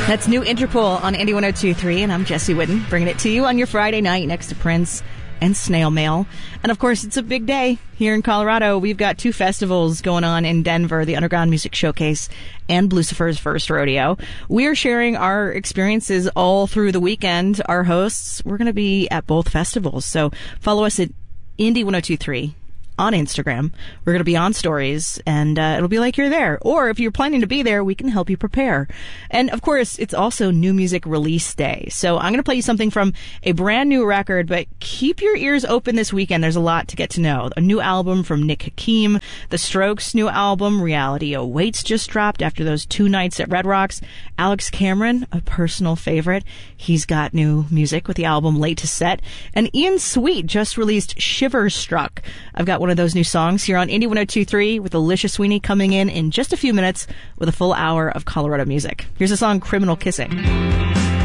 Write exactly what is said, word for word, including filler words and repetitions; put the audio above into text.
That's new Interpol on Indie one oh two point three, and I'm Jesse Whitten, bringing it to you on your Friday night next to Prince and Snail Mail. And of course, it's a big day here in Colorado. We've got two festivals going on in Denver, the Underground Music Showcase and Lucifer's First Rodeo. We're sharing our experiences all through the weekend. Our hosts, we're going to be at both festivals. So follow us at Indie one oh two point three on Instagram. We're going to be on stories, and uh, it'll be like you're there. Or if you're planning to be there, we can help you prepare. And of course, it's also New Music Release Day. So I'm going to play you something from a brand new record, but keep your ears open this weekend. There's a lot to get to know. A new album from Nick Hakim, The Strokes' new album, Reality Awaits, just dropped after those two nights at Red Rocks. Alex Cameron, a personal favorite, he's got new music with the album Late to Set. And Ian Sweet just released Shiver Struck. I've got one of those new songs here on Indie one oh two point three with Alicia Sweeney coming in in just a few minutes with a full hour of Colorado music. Here's the song Criminal Kissing.